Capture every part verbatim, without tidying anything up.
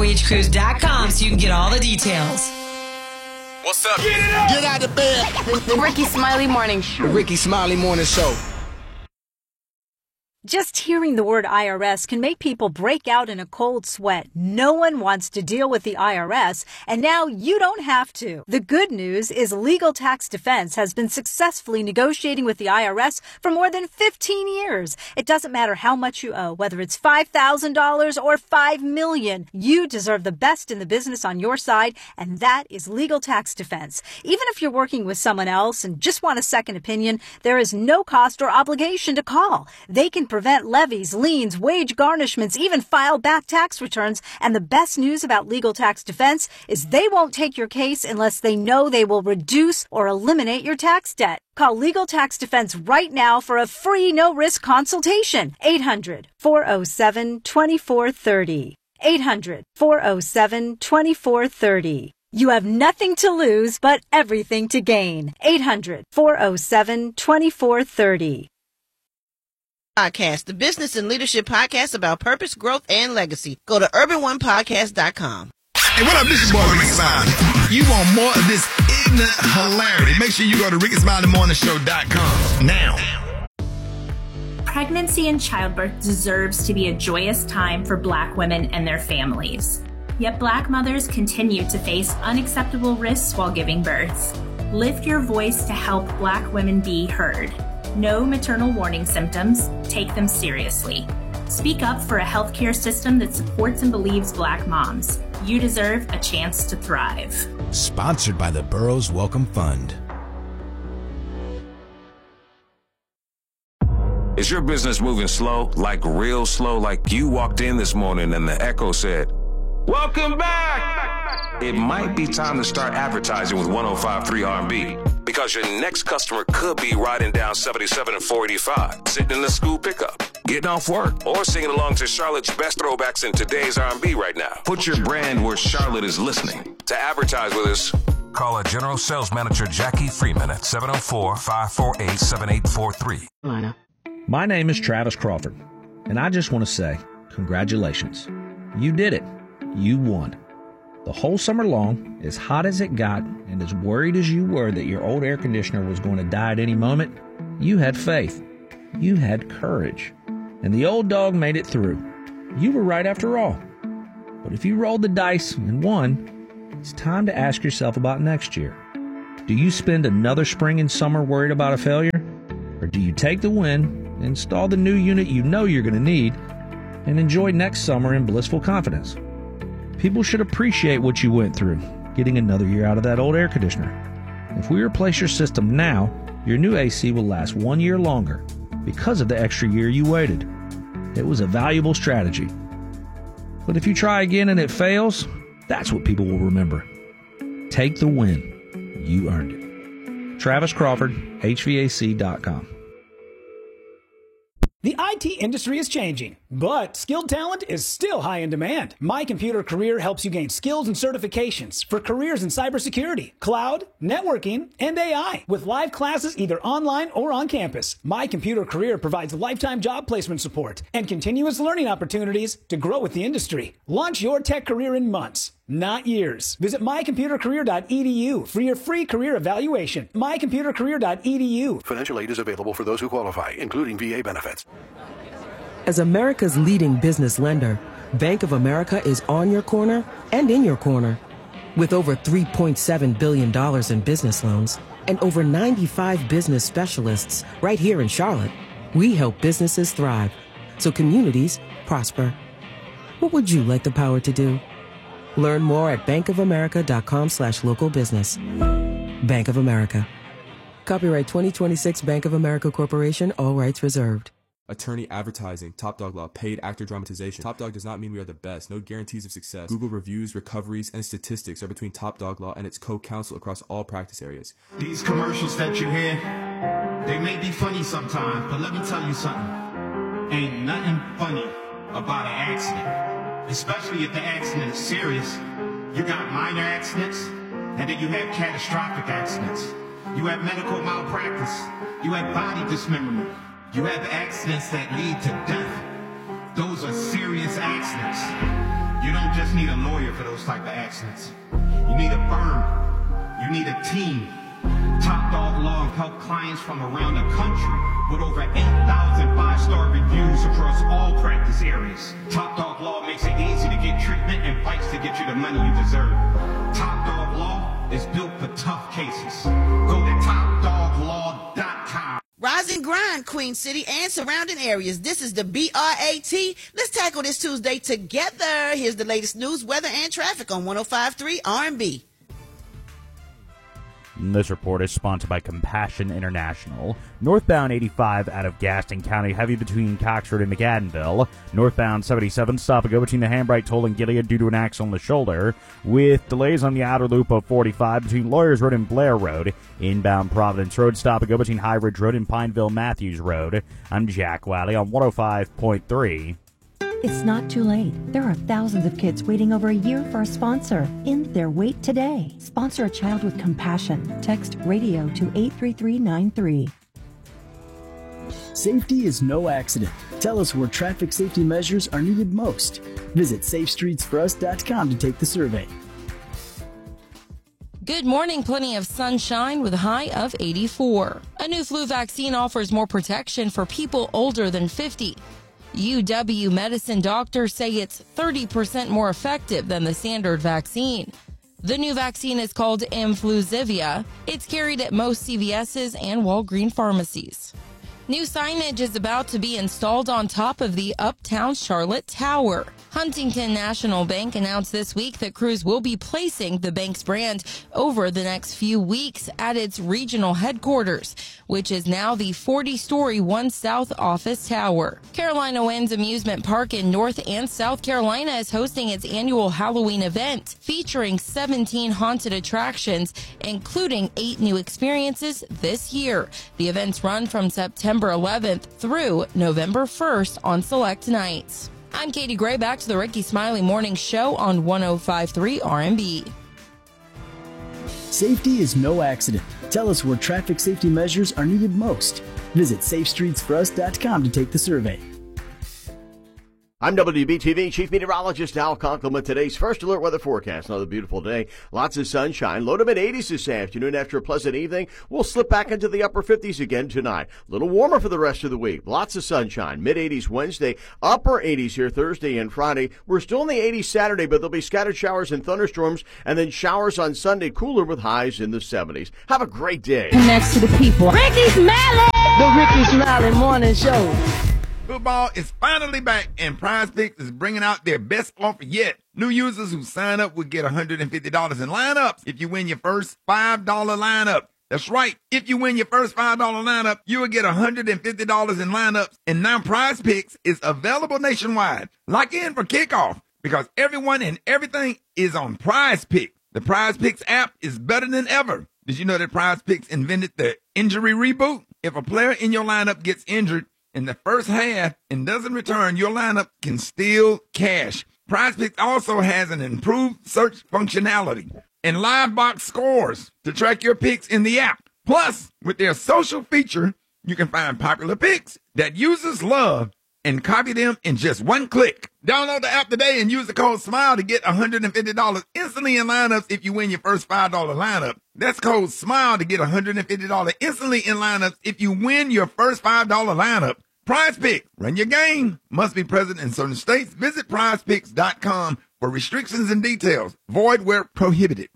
wage cruise dot com so you can get all the details. What's up? Get it up! Get out of bed! The Ricky Smiley Morning Show. The Ricky Smiley Morning Show. Just hearing the word I R S can make people break out in a cold sweat. No one wants to deal with the I R S, and now you don't have to. The good news is Legal Tax Defense has been successfully negotiating with the I R S for more than fifteen years. It doesn't matter how much you owe, whether it's five thousand dollars or five million dollars. You deserve the best in the business on your side, and that is Legal Tax Defense. Even if you're working with someone else and just want a second opinion, there is no cost or obligation to call. They can prevent levies, liens, wage garnishments, even file back tax returns. And the best news about Legal Tax Defense is they won't take your case unless they know they will reduce or eliminate your tax debt. Call Legal Tax Defense right now for a free no-risk consultation. eight hundred, four oh seven, two four three oh. eight hundred, four oh seven, two four three oh. You have nothing to lose but everything to gain. eight hundred, four oh seven, two four three oh. Podcast, the business and leadership podcast about purpose, growth, and legacy. Go to urban one podcast dot com. Hey, what up? This is Boy Ricky Smiley. You want more of this ignorant hilarity? Make sure you go to ricky smiley morning show dot com now. Pregnancy and childbirth deserves to be a joyous time for Black women and their families. Yet Black mothers continue to face unacceptable risks while giving birth. Lift your voice to help Black women be heard. Know maternal warning symptoms. Take them seriously. Speak up for a healthcare system that supports and believes Black moms. You deserve a chance to thrive. Sponsored by the Burroughs Welcome Fund. Is your business moving slow, like real slow, like you walked in this morning and the echo said, "Welcome back"? It might be time to start advertising with one oh five point three R and B. Because your next customer could be riding down seventy-seven and four eighty-five, sitting in the school pickup, getting off work, or singing along to Charlotte's best throwbacks in today's R and B right now. Put your brand where Charlotte is listening. To advertise with us, call our General Sales Manager Jackie Freeman at seven oh four, five four eight, seven eight four three. My name is Travis Crawford, and I just want to say congratulations. You did it. You won. The whole summer long, as hot as it got, and as worried as you were that your old air conditioner was going to die at any moment, you had faith. You had courage. And the old dog made it through. You were right after all. But if you rolled the dice and won, it's time to ask yourself about next year. Do you spend another spring and summer worried about a failure? Or do you take the win, install the new unit you know you're going to need, and enjoy next summer in blissful confidence? People should appreciate what you went through, getting another year out of that old air conditioner. If we replace your system now, your new A C will last one year longer because of the extra year you waited. It was a valuable strategy. But if you try again and it fails, that's what people will remember. Take the win. You earned it. Travis Crawford, H V A C dot com. The I T industry is changing, but skilled talent is still high in demand. My Computer Career helps you gain skills and certifications for careers in cybersecurity, cloud, networking, and A I. With live classes either online or on campus, My Computer Career provides lifetime job placement support and continuous learning opportunities to grow with the industry. Launch your tech career in months, not years. Visit my computer career dot e d u for your free career evaluation. my computer career dot e d u. Financial aid is available for those who qualify, including V A benefits. As America's leading business lender, Bank of America is on your corner and in your corner. With over three point seven billion dollars in business loans and over ninety-five business specialists right here in Charlotte, we help businesses thrive so communities prosper. What would you like the power to do? Learn more at bankofamerica.com slash local business. Bank of America. Copyright twenty twenty-six Bank of America Corporation, all rights reserved. Attorney advertising, Top Dog Law, paid actor dramatization. Top Dog does not mean we are the best. No guarantees of success. Google reviews, recoveries, and statistics are between Top Dog Law and its co-counsel across all practice areas. These commercials that you hear, they may be funny sometimes, but let me tell you something. Ain't nothing funny about an accident. Especially if the accident is serious. You got minor accidents, and then you have catastrophic accidents. You have medical malpractice. You have body dismemberment. You have accidents that lead to death. Those are serious accidents. You don't just need a lawyer for those type of accidents. You need a firm. You need a team. Top Dog Law help clients from around the country with over eight thousand five-star reviews across all practice areas. Top Dog Law makes it easy to get treatment and fights to get you the money you deserve. Top Dog Law is built for tough cases. Go to top dog law dot com. Rise and grind, Queen City and surrounding areas. This is the B R A T. Let's tackle this Tuesday together. Here's the latest news, weather, and traffic on one oh five point three R and B. This report is sponsored by Compassion International. Northbound eighty-five out of Gaston County, heavy between Cox Road and McAdenville. Northbound seventy-seven, stop and go between the Hambright Toll and Gilead due to an accident on the shoulder. With delays on the outer loop of forty-five between Lawyers Road and Blair Road. Inbound Providence Road, stop and go between High Ridge Road and Pineville Matthews Road. I'm Jack Wiley on one oh five point three. It's not too late. There are thousands of kids waiting over a year for a sponsor. End their wait today. Sponsor a child with compassion. Text radio to eight three three nine three. Safety is no accident. Tell us where traffic safety measures are needed most. Visit safe streets for us dot com to take the survey. Good morning. Plenty of sunshine with a high of eighty-four. A new flu vaccine offers more protection for people older than fifty. U W medicine doctors say it's thirty percent more effective than the standard vaccine. The new vaccine is called Influzivia. It's carried at most C V S's and Walgreens pharmacies. New signage is about to be installed on top of the Uptown Charlotte Tower. Huntington National Bank announced this week that Cruise will be placing the bank's brand over the next few weeks at its regional headquarters, which is now the forty-story One South office tower. Carolina Winds Amusement Park in North and South Carolina is hosting its annual Halloween event, featuring seventeen haunted attractions, including eight new experiences this year. The events run from September eleventh through November first on select nights. I'm Katie Gray. Back to the Ricky Smiley Morning Show on one oh five point three R and B. Safety is no accident. Tell us where traffic safety measures are needed most. Visit safe streets for us dot com to take the survey. I'm W B T V Chief Meteorologist Al Conklin with today's first alert weather forecast. Another beautiful day. Lots of sunshine. Low to mid eighties this afternoon. After a pleasant evening, we'll slip back into the upper fifties again tonight. A little warmer for the rest of the week. Lots of sunshine. Mid eighties Wednesday. Upper eighties here Thursday and Friday. We're still in the eighties Saturday, but there'll be scattered showers and thunderstorms, and then showers on Sunday. Cooler with highs in the seventies. Have a great day. Next to the people. Ricky Smiley! The Ricky Smiley Morning Show. Football is finally back, and Prize Picks is bringing out their best offer yet. New users who sign up will get one hundred fifty dollars in lineups if you win your first five dollar lineup. That's right. If you win your first five dollar lineup, you will get one hundred fifty dollars in lineups. And now Prize Picks is available nationwide. Lock in for kickoff because everyone and everything is on Prize Picks. The Prize Picks app is better than ever. Did you know that Prize Picks invented the injury reboot? If a player in your lineup gets injured in the first half and doesn't return, your lineup can still cash. Prize Picks also has an improved search functionality and live box scores to track your picks in the app. Plus, with their social feature, you can find popular picks that users love and copy them in just one click. Download the app today and use the code SMILE to get one hundred fifty dollars instantly in lineups if you win your first five dollar lineup. That's code SMILE to get one hundred fifty dollars instantly in lineups if you win your first five dollar lineup. Prize Picks, run your game. Must be present in certain states. Visit prize picks dot com for restrictions and details. Void where prohibited.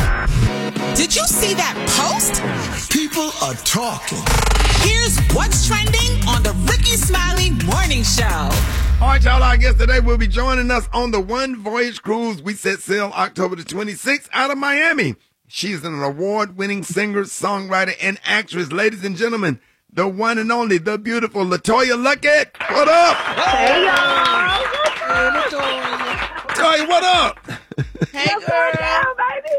Did you see that post? People are talking. Here's what's trending on the Ricky Smiley Morning Show. All right, y'all, our guest today will be joining us on the One Voyage Cruise. We set sail October the twenty-sixth out of Miami. She's an award-winning singer, songwriter, and actress. Ladies and gentlemen, the one and only, the beautiful LaToya Luckett. What up? Hey, y'all. Hey, LaToya. LaToya, what up? Hey, girl. Down, baby.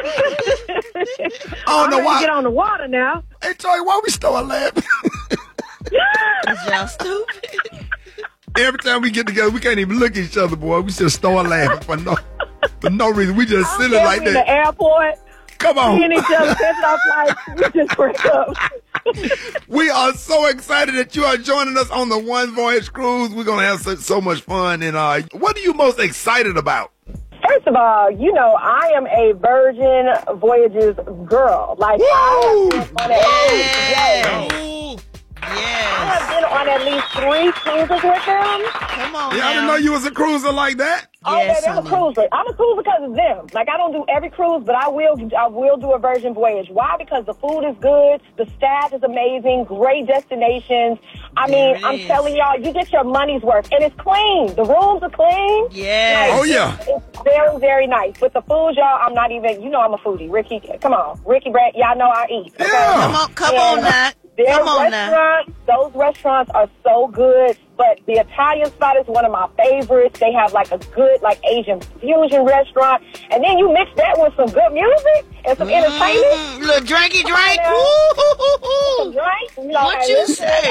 I don't know why. Get on the water now. Hey, Toya, why we start laughing? Cause y'all stupid. Every time we get together, we can't even look at each other, boy. We just start laughing for no, for no reason. We just silly like in that. the airport. Come on. Me and each other, catching our flights. We just break up. We are so excited that you are joining us on the One Voyage Cruise. We're going to have so, so much fun. And uh, what are you most excited about? First of all, you know, I am a Virgin Voyages girl. Like, Woo! I have been on at Yes. least, Yes. I have been on at least three cruises with them. Come on Yeah, I didn't now. know you was a cruiser like that. Oh, Yes, baby, I'm a honey. cruiser. I'm a cruiser because of them. Like, I don't do every cruise, but I will I will do a Virgin Voyage. Why? Because the food is good, the staff is amazing, great destinations. I There mean, it I'm is. telling y'all, you get your money's worth. And it's clean. The rooms are clean. Yes. Like, Oh, yeah. It's very, very nice. With the food, y'all, I'm not even, you know I'm a foodie. Ricky, come on. Ricky Brett, y'all know I eat. Okay? Yeah. Come on, come And on now. Their Come on now. restaurants, those restaurants are so good. But the Italian spot is one of my favorites. They have like a good like Asian fusion restaurant. And then you mix that with some good music and some entertainment. Mm, little drinky drink. Some Woo-hoo-hoo-hoo. drinks. You know, What hey, you listen, say?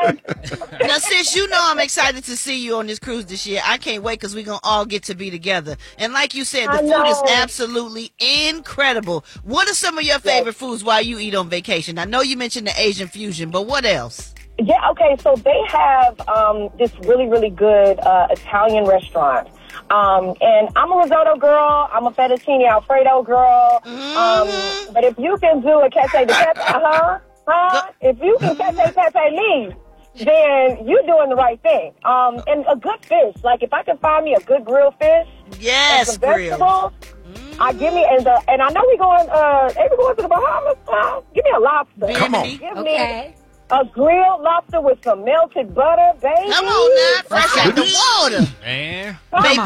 Okay. Now, sis, you know I'm excited to see you on this cruise this year. I can't wait because we're going to all get to be together. And like you said, the I food is know. absolutely incredible. What are some of your favorite foods while you eat on vacation? I know you mentioned the Asian fusion, but what else? Yeah, okay, so they have um, this really, really good uh, Italian restaurant. Um, and I'm a risotto girl. I'm a fettuccine Alfredo girl. Mm. Um, but if you can do a cacio de pepe, huh? Huh? If you can cacio de pepe me, then you're doing the right thing. Um, and a good fish. Like, if I can find me a good grilled fish, Yes, and some grilled. vegetables, I give me, and, the, and I know we going, uh, they we going to the Bahamas. Uh, give me a lobster. Come on. Give Okay. me a grilled lobster with some melted butter, baby. Come on now, fresh out the water. Man. Come Baby. on.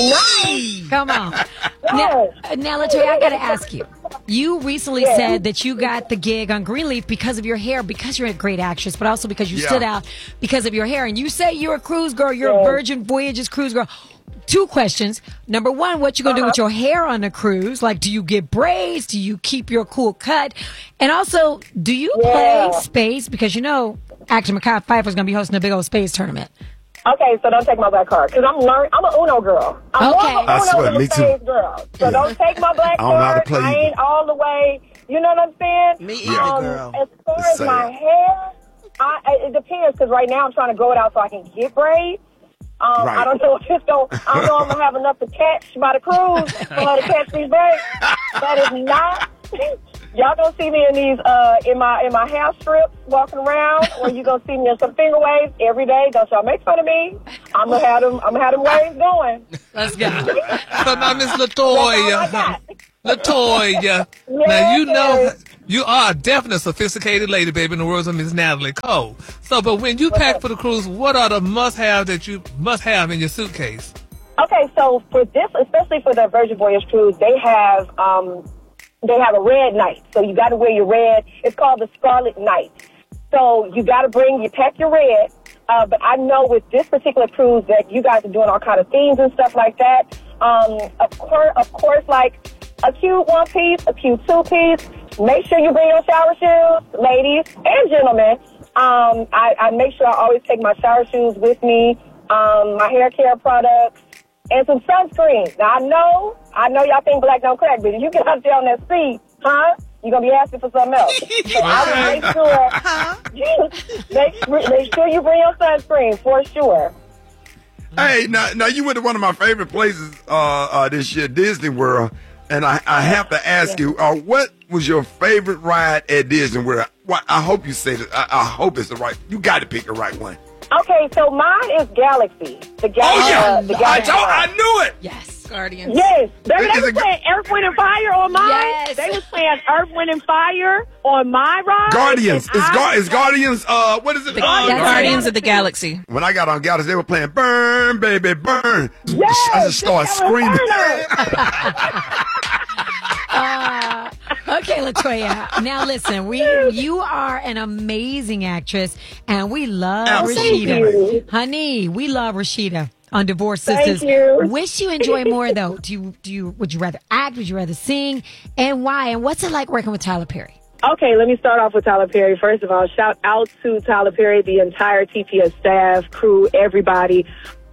Nice. Come on. Now, Yes. uh, now Latoya, I got to ask you. You recently Yeah. said that you got the gig on Greenleaf because of your hair, because you're a great actress, but also because you Yeah. stood out because of your hair. And you say you're a cruise girl. You're a Yeah. Virgin Voyages cruise girl. Two questions. Number one, what you gonna do with your hair on a cruise? Like, do you get braids? Do you keep your cool cut? And also, do you Yeah. play space? Because you know, actor Mekhi Phifer's gonna be hosting a big old space tournament. Okay, so don't take my black card, because I'm learn. I'm a Uno girl. I'm Okay. more of I a Uno swear, than me a too. stage girl. So Yeah. don't take my black I don't know how to card. play I either. ain't all the way. You know what I'm saying? Me either, girl. As far Just as saying. my hair, I, I- it depends, because right now I'm trying to grow it out so I can get braids. Um, Right. I don't know if it's going I don't know if I'm going to have enough to catch by the cruise for her to catch these braids. That is not. Y'all gonna see me in these uh in my in my hair strips walking around, or you gonna see me in some finger waves every day. Don't y'all make fun of me. I'm gonna have them I'm gonna have them waves going. Let's go. So now, Miss That's all I Latoya, got. Latoya, now you know you are definitely a sophisticated lady, baby, in the words of Miss Natalie Cole. So, but when you pack for the cruise, what are the must-haves that you must have in your suitcase? Okay, so for this, especially for the Virgin Voyage cruise, they have um, they have a red night. So you got to wear your red. It's called the Scarlet Night. So you got to bring, you pack your red. Uh, but I know with this particular cruise that you guys are doing all kind of themes and stuff like that. Um, of course, of course, like a cute one piece, a cute two piece. Make sure you bring your shower shoes, ladies and gentlemen. Um, I, I make sure I always take my shower shoes with me, um, my hair care products, and some sunscreen. Now, I know, I know y'all think black don't crack, but if you get out there on that seat, huh, you're going to be asking for something else. So I will make sure, make, make sure you bring your sunscreen, for sure. Hey, now, now you went to one of my favorite places uh, uh, this year, Disney World, and I, I have to ask you, uh, what was your favorite ride at Disney World? Well, I hope you said it. I, I hope it's the right. You got to pick the right one. Okay, so mine is Galaxy. The Galaxy. Oh yeah, uh, the I, Galaxy told, ride. I knew it. Yes, Guardians. Yes, they, Is they was it- playing Earth, Wind, and Fire on mine. Yes. They was playing Earth, Wind, and Fire on my ride. Guardians. and Is, I- Gar- is Guardians? Uh, what is it? The uh, Guardians Guardians of the Galaxy. When I got on Galaxy, they were playing "Burn, Baby, Burn." Yes, I just started Sarah screaming. Uh, okay, Latoya. Now listen, we you are an amazing actress, and we love Oh, thank Rashida, you. honey. We love Rashida on Divorced Thank Sisters. you. Wish you enjoy more though. Do you do you would you rather act? Would you rather sing? And why? And what's it like working with Tyler Perry? Okay, let me start off with Tyler Perry. First of all, shout out to Tyler Perry, the entire T P S staff, crew, everybody.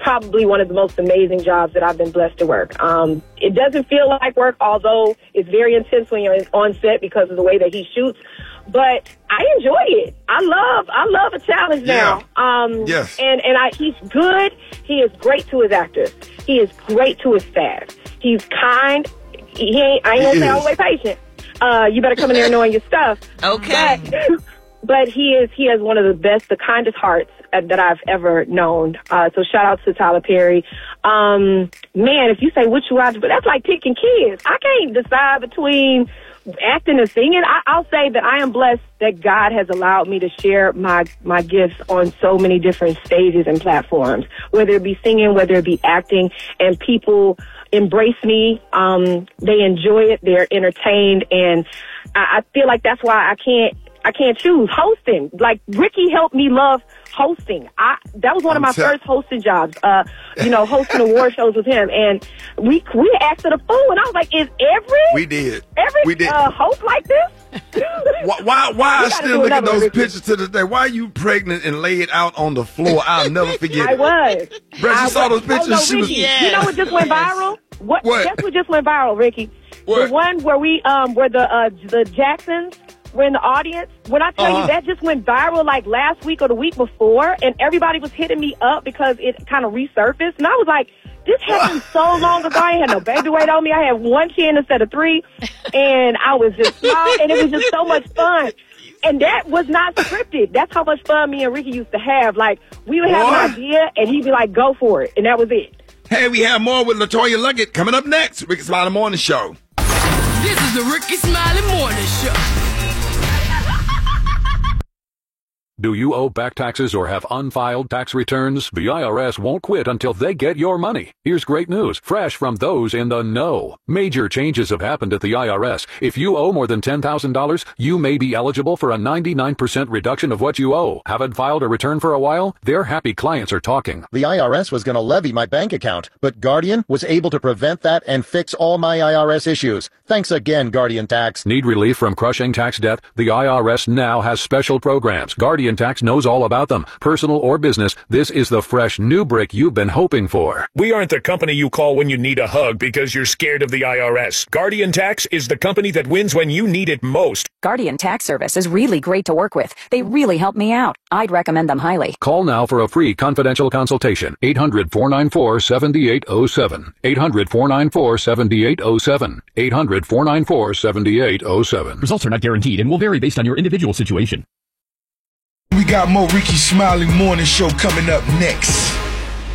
probably one of the most amazing jobs that I've been blessed to work. Um, it doesn't feel like work, although it's very intense when you're on set because of the way that he shoots. But I enjoy it. I love, I love a challenge now. Yeah. Um, yes. And and I, he's good. He is great to his actors. He is great to his staff. He's kind. He ain't. I ain't gonna say all the way patient. Uh, you better come in there knowing your stuff. Okay. But, but he is. He has one of the best, the kindest hearts that I've ever known. Uh, so shout out to Tyler Perry. Um, man, if you say what you watch, but that's like picking kids. I can't decide between acting and singing. I, I'll say that I am blessed that God has allowed me to share my, my gifts on so many different stages and platforms, whether it be singing, whether it be acting, and people embrace me. Um, they enjoy it. They're entertained. And I, I feel like that's why I can't, I can't choose hosting. Like Ricky helped me love hosting. I that was one of my tell- first hosting jobs. Uh, you know, hosting award shows with him, and we we acted a fool, and I was like, is every We did. every We did. Uh, host like this? Why, why, why I We gotta still do look at another those Ricky. pictures to this day? Why are you pregnant and laid out on the floor? I'll never forget I it. was. Brett, you I saw was. those pictures? Oh, no, She was- Ricky, Yes, you know what just went viral? What? What? Guess what just went viral, Ricky? What? The one where we um where the uh the Jacksons were in the audience. When I tell Uh-huh. you that just went viral like last week or the week before, and everybody was hitting me up because it kind of resurfaced, and I was like, this happened so long ago. I ain't had no baby weight on me. I had one chin instead of three, and I was just small, and it was just so much fun. And that was not scripted. That's how much fun me and Ricky used to have. Like, we would have What? an idea, and he'd be like, go for it. And that was it. Hey, we have more with LaToya Luckett coming up next. Ricky Smiley Morning Show. This is the Ricky Smiley Morning Show. Do you owe back taxes or have unfiled tax returns? The I R S won't quit until they get your money. Here's great news, fresh from those in the know. Major changes have happened at the I R S. If you owe more than ten thousand dollars, you may be eligible for a ninety-nine percent reduction of what you owe. Haven't filed a return for a while? Their happy clients are talking. The I R S was going to levy my bank account, but Guardian was able to prevent that and fix all my I R S issues. Thanks again, Guardian Tax. Need relief from crushing tax debt? The I R S now has special programs. Guardian Tax knows all about them. Personal or business, this is the fresh new brick you've been hoping for. We aren't the company you call when you need a hug because you're scared of the I R S. Guardian Tax is the company that wins when you need it most. Guardian Tax Service is really great to work with. They really help me out. I'd recommend them highly. Call now for a free confidential consultation. eight hundred, four nine four, seven eight zero seven. eight hundred, four nine four, seven eight zero seven. eight hundred, four nine four, seven eight zero seven. Results are not guaranteed and will vary based on your individual situation. We got more Ricky Smiley Morning Show coming up next.